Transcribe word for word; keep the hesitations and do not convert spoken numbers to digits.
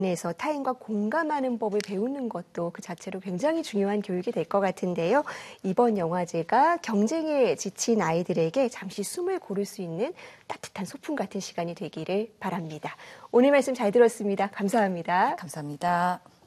에서 타인과 공감하는 법을 배우는 것도 그 자체로 굉장히 중요한 교육이 될 것 같은데요. 이번 영화제가 경쟁에 지친 아이들에게 잠시 숨을 고를 수 있는 따뜻한 소풍 같은 시간이 되기를 바랍니다. 오늘 말씀 잘 들었습니다. 감사합니다. 감사합니다.